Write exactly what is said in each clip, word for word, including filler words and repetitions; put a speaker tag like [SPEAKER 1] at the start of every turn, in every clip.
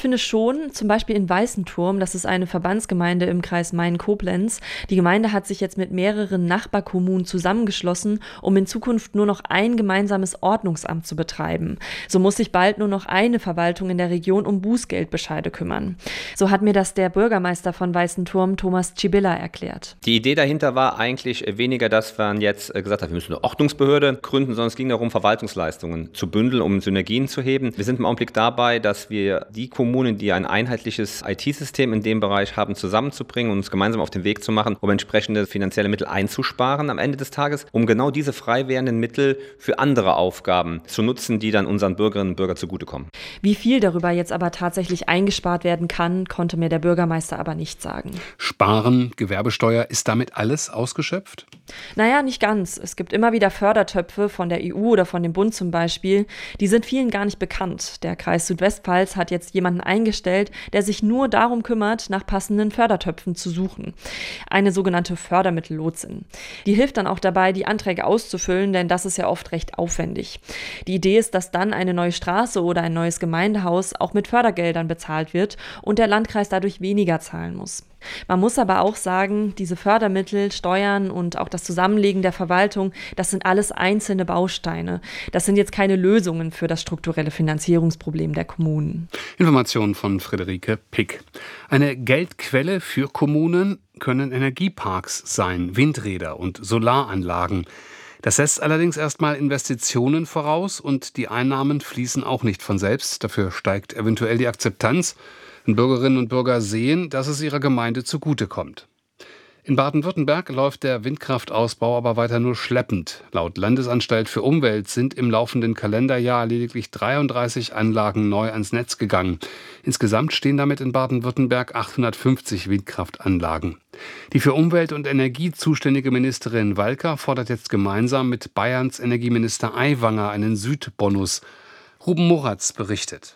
[SPEAKER 1] ich finde schon, zum Beispiel in Weißenturm, das ist eine Verbandsgemeinde im Kreis Main-Koblenz. Die Gemeinde hat sich jetzt mit mehreren Nachbarkommunen zusammengeschlossen, um in Zukunft nur noch ein gemeinsames Ordnungsamt zu betreiben. So muss sich bald nur noch eine Verwaltung in der Region um Bußgeldbescheide kümmern. So hat mir das der Bürgermeister von Weißenturm, Thomas Cibilla, erklärt.
[SPEAKER 2] Die Idee dahinter war eigentlich weniger, dass man jetzt gesagt hat, wir müssen eine Ordnungsbehörde gründen, sondern es ging darum, Verwaltungsleistungen zu bündeln, um Synergien zu heben. Wir sind im Augenblick dabei, dass wir die Kommunen, die ein einheitliches I T-System in dem Bereich haben, zusammenzubringen und uns gemeinsam auf den Weg zu machen, um entsprechende finanzielle Mittel einzusparen am Ende des Tages, um genau diese frei werdenden Mittel für andere Aufgaben zu nutzen, die dann unseren Bürgerinnen und Bürgern zugutekommen.
[SPEAKER 1] Wie viel darüber jetzt aber tatsächlich eingespart werden kann, konnte mir der Bürgermeister aber nicht sagen.
[SPEAKER 3] Sparen, Gewerbesteuer, ist damit alles ausgeschöpft?
[SPEAKER 1] Naja, nicht ganz. Es gibt immer wieder Fördertöpfe von der E U oder von dem Bund zum Beispiel. Die sind vielen gar nicht bekannt. Der Kreis Südwestpfalz hat jetzt jemanden eingestellt, der sich nur darum kümmert, nach passenden Fördertöpfen zu suchen. Eine sogenannte Fördermittellotsin. Die hilft dann auch dabei, die Anträge auszufüllen, denn das ist ja oft recht aufwendig. Die Idee ist, dass dann eine neue Straße oder ein neues Gemeindehaus auch mit Fördergeldern bezahlt wird und der Landkreis dadurch weniger zahlen muss. Man muss aber auch sagen, diese Fördermittel, Steuern und auch das Zusammenlegen der Verwaltung, das sind alles einzelne Bausteine. Das sind jetzt keine Lösungen für das strukturelle Finanzierungsproblem der Kommunen.
[SPEAKER 3] Informationen von Friederike Pick. Eine Geldquelle für Kommunen können Energieparks sein, Windräder und Solaranlagen. Das setzt allerdings erstmal Investitionen voraus und die Einnahmen fließen auch nicht von selbst. Dafür steigt eventuell die Akzeptanz, wenn Bürgerinnen und Bürger sehen, dass es ihrer Gemeinde zugutekommt. In Baden-Württemberg läuft der Windkraftausbau aber weiter nur schleppend. Laut Landesanstalt für Umwelt sind im laufenden Kalenderjahr lediglich dreiunddreißig Anlagen neu ans Netz gegangen. Insgesamt stehen damit in Baden-Württemberg achthundertfünfzig Windkraftanlagen. Die für Umwelt und Energie zuständige Ministerin Walker fordert jetzt gemeinsam mit Bayerns Energieminister Aiwanger einen Südbonus. Ruben Moratz berichtet.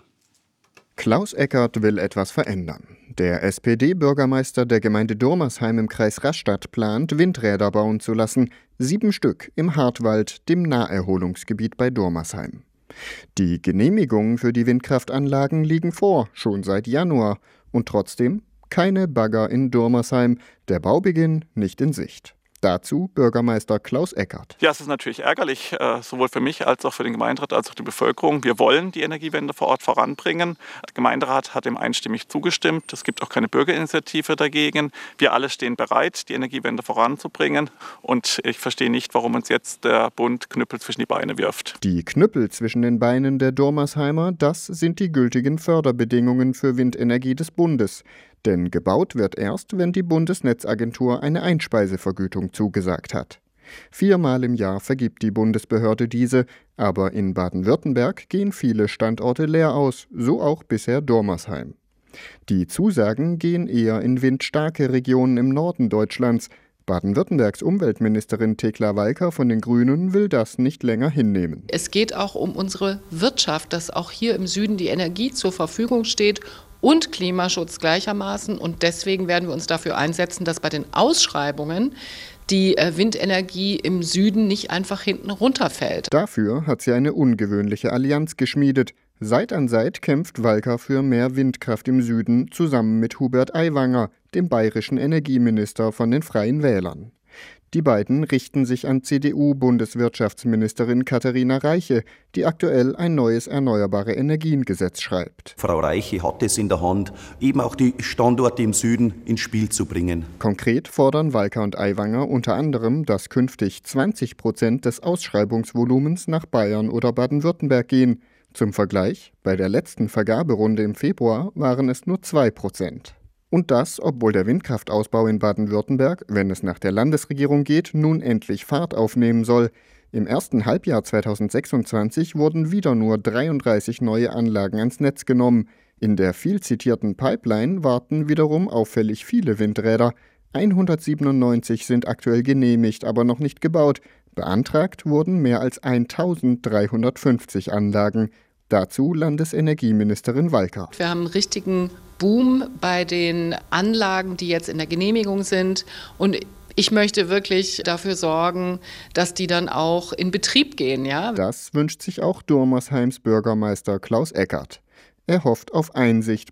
[SPEAKER 4] Klaus Eckert will etwas verändern. Der S P D-Bürgermeister der Gemeinde Durmersheim im Kreis Rastatt plant, Windräder bauen zu lassen. Sieben Stück im Hartwald, dem Naherholungsgebiet bei Durmersheim. Die Genehmigungen für die Windkraftanlagen liegen vor, schon seit Januar. Und trotzdem keine Bagger in Durmersheim, der Baubeginn nicht in Sicht. Dazu Bürgermeister Klaus Eckert.
[SPEAKER 5] Ja, es ist natürlich ärgerlich, äh, sowohl für mich als auch für den Gemeinderat als auch die Bevölkerung. Wir wollen die Energiewende vor Ort voranbringen. Der Gemeinderat hat dem einstimmig zugestimmt. Es gibt auch keine Bürgerinitiative dagegen. Wir alle stehen bereit, die Energiewende voranzubringen. Und ich verstehe nicht, warum uns jetzt der Bund Knüppel zwischen die Beine wirft.
[SPEAKER 4] Die Knüppel zwischen den Beinen der Durmersheimer, das sind die gültigen Förderbedingungen für Windenergie des Bundes. Denn gebaut wird erst, wenn die Bundesnetzagentur eine Einspeisevergütung zugesagt hat. Viermal im Jahr vergibt die Bundesbehörde diese, aber in Baden-Württemberg gehen viele Standorte leer aus, so auch bisher Durmersheim. Die Zusagen gehen eher in windstarke Regionen im Norden Deutschlands. Baden-Württembergs Umweltministerin Thekla Walker von den Grünen will das nicht länger hinnehmen.
[SPEAKER 6] Es geht auch um unsere Wirtschaft, dass auch hier im Süden die Energie zur Verfügung steht und Klimaschutz gleichermaßen. Und deswegen werden wir uns dafür einsetzen, dass bei den Ausschreibungen die Windenergie im Süden nicht einfach hinten runterfällt.
[SPEAKER 4] Dafür hat sie eine ungewöhnliche Allianz geschmiedet. Seit an Seit kämpft Walker für mehr Windkraft im Süden zusammen mit Hubert Aiwanger, dem bayerischen Energieminister von den Freien Wählern. Die beiden richten sich an C D U-Bundeswirtschaftsministerin Katharina Reiche, die aktuell ein neues Erneuerbare-Energien-Gesetz schreibt.
[SPEAKER 7] Frau Reiche hat es in der Hand, eben auch die Standorte im Süden ins Spiel zu bringen.
[SPEAKER 4] Konkret fordern Walker und Aiwanger unter anderem, dass künftig zwanzig Prozent des Ausschreibungsvolumens nach Bayern oder Baden-Württemberg gehen. Zum Vergleich, bei der letzten Vergaberunde im Februar waren es nur zwei Prozent. Und das, obwohl der Windkraftausbau in Baden-Württemberg, wenn es nach der Landesregierung geht, nun endlich Fahrt aufnehmen soll. Im ersten Halbjahr zweitausendsechsundzwanzig wurden wieder nur dreiunddreißig neue Anlagen ans Netz genommen. In der viel zitierten Pipeline warten wiederum auffällig viele Windräder. hundertsiebenundneunzig sind aktuell genehmigt, aber noch nicht gebaut. Beantragt wurden mehr als eintausenddreihundertfünfzig Anlagen. Dazu Landesenergieministerin Walker.
[SPEAKER 6] Wir haben einen richtigen Boom bei den Anlagen, die jetzt in der Genehmigung sind. Und ich möchte wirklich dafür sorgen, dass die dann auch in Betrieb gehen. Ja?
[SPEAKER 4] Das wünscht sich auch Durmersheims Bürgermeister Klaus Eckert. Er hofft auf Einsicht